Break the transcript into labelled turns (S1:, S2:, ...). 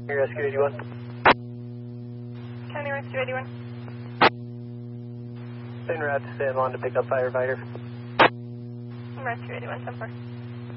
S1: Rescue 81.
S2: County Rescue 81.
S1: En route to San Juan to pick up firefighter.
S2: Rescue 81, 10-4.